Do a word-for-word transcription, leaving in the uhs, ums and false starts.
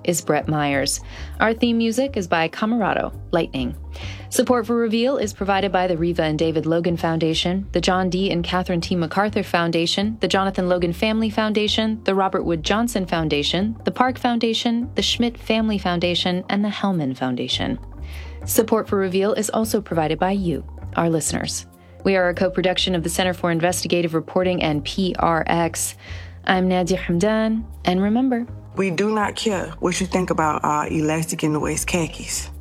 is Brett Myers. Our theme music is by Camarado, Lightning. Support for Reveal is provided by the Reva and David Logan Foundation, the John D. and Catherine T. MacArthur Foundation, the Jonathan Logan Family Foundation, the Robert Wood Johnson Foundation, the Park Foundation, the Schmidt Family Foundation, and the Hellman Foundation. Support for Reveal is also provided by you, our listeners. We are a co-production of the Center for Investigative Reporting and P R X. I'm Nadia Hamdan, and remember, we do not care what you think about our elastic in the waist khakis.